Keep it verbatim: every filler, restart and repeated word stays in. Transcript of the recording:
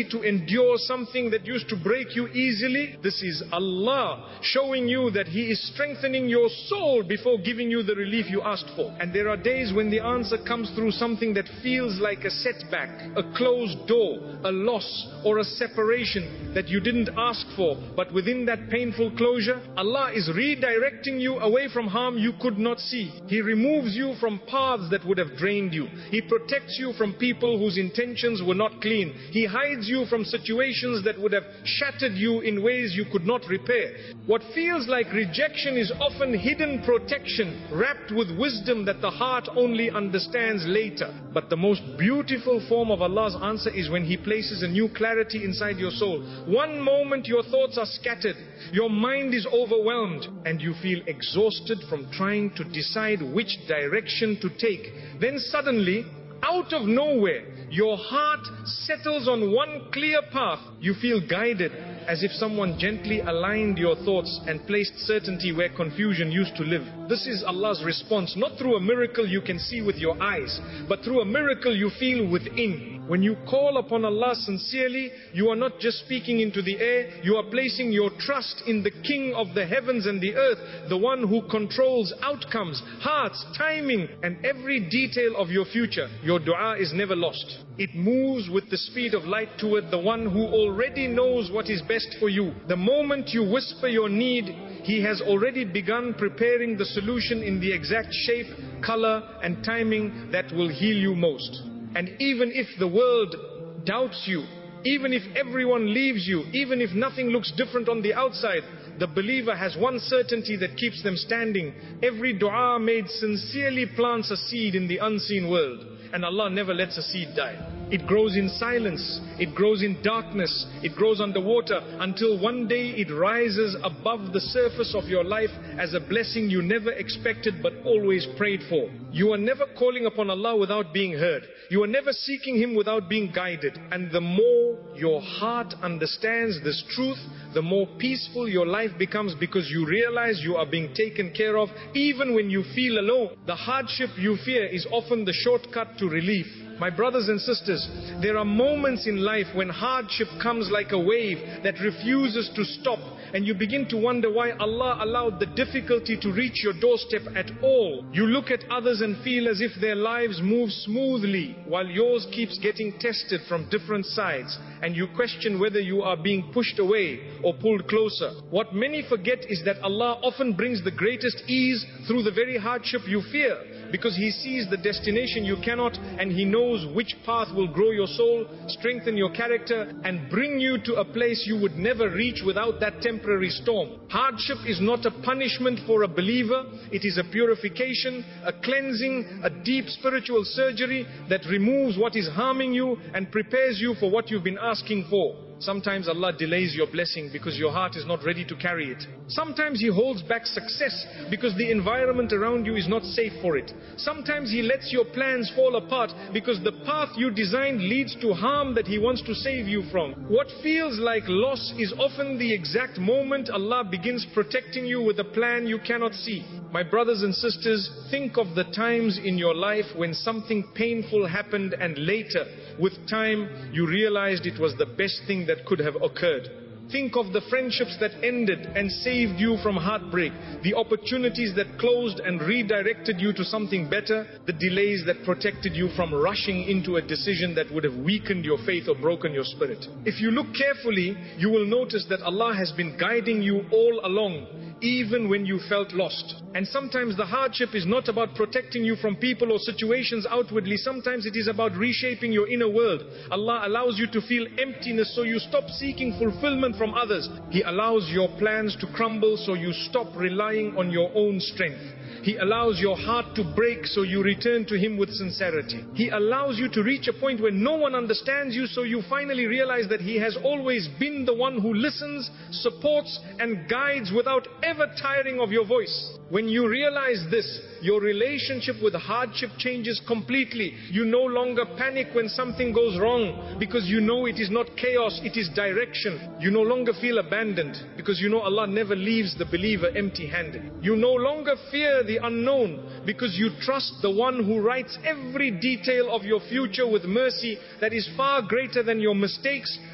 to endure something that used to break you easily? This is Allah showing you that He is strengthening your soul before giving you the relief you asked for. And there are days when the answer comes through something that feels like a setback, a closed door, a loss, or a separation that you didn't ask for. But within that painful closure, Allah is redirecting you away from harm you could not see. He removes you from paths that would have drained you. He protects you from people whose intentions were not clean. He hides you from situations that would have shattered you in ways you could not repair. What feels like rejection is often hidden protection, wrapped with wisdom that the heart only understands later. But the most beautiful form of Allah's answer is when He places a new clarity inside your soul. One moment your thoughts are scattered, your mind is overwhelmed, and you feel exhausted from trying to decide which direction to take. Then suddenly, out of nowhere, your heart settles on one clear path. You feel guided, as if someone gently aligned your thoughts and placed certainty where confusion used to live. This is Allah's response, not through a miracle you can see with your eyes, but through a miracle you feel within. When you call upon Allah sincerely, you are not just speaking into the air, you are placing your trust in the King of the heavens and the earth, the one who controls outcomes, hearts, timing, and every detail of your future. Your dua is never lost. It moves with the speed of light toward the one who already knows what is best for you. The moment you whisper your need, He has already begun preparing the solution in the exact shape, color, and timing that will heal you most. And even if the world doubts you, even if everyone leaves you, even if nothing looks different on the outside, the believer has one certainty that keeps them standing. Every dua made sincerely plants a seed in the unseen world. And Allah never lets a seed die. It grows in silence, it grows in darkness, it grows underwater, until one day it rises above the surface of your life as a blessing you never expected but always prayed for. You are never calling upon Allah without being heard. You are never seeking Him without being guided. And the more your heart understands this truth, the more peaceful your life becomes, because you realize you are being taken care of even when you feel alone. The hardship you fear is often the shortcut to relief. My brothers and sisters, there are moments in life when hardship comes like a wave that refuses to stop, and you begin to wonder why Allah allowed the difficulty to reach your doorstep at all. You look at others and feel as if their lives move smoothly while yours keeps getting tested from different sides, and you question whether you are being pushed away or pulled closer. What many forget is that Allah often brings the greatest ease through the very hardship you fear, because He sees the destination you cannot, and He knows which path will grow your soul, strengthen your character, and bring you to a place you would never reach without that temporary storm. Hardship is not a punishment for a believer. It is a purification, a cleansing, a deep spiritual surgery that removes what is harming you and prepares you for what you've been asking for. Sometimes Allah delays your blessing because your heart is not ready to carry it. Sometimes He holds back success because the environment around you is not safe for it. Sometimes He lets your plans fall apart because the path you designed leads to harm that He wants to save you from. What feels like loss is often the exact moment Allah begins protecting you with a plan you cannot see. My brothers and sisters, think of the times in your life when something painful happened, and later, with time, you realized it was the best thing that could have occurred. Think of the friendships that ended and saved you from heartbreak, the opportunities that closed and redirected you to something better, the delays that protected you from rushing into a decision that would have weakened your faith or broken your spirit. If you look carefully, you will notice that Allah has been guiding you all along, even when you felt lost. And sometimes the hardship is not about protecting you from people or situations outwardly. Sometimes it is about reshaping your inner world. Allah allows you to feel emptiness so you stop seeking fulfillment from others. He allows your plans to crumble so you stop relying on your own strength. He allows your heart to break so you return to Him with sincerity. He allows you to reach a point where no one understands you, so you finally realize that He has always been the one who listens, supports, and guides without ever tiring of your voice. When you realize this, your relationship with hardship changes completely. You no longer panic when something goes wrong, because you know it is not chaos, it is direction. You no longer feel abandoned because you know Allah never leaves the believer empty-handed. You no longer fear the unknown because you trust the one who writes every detail of your future with mercy that is far greater than your mistakes,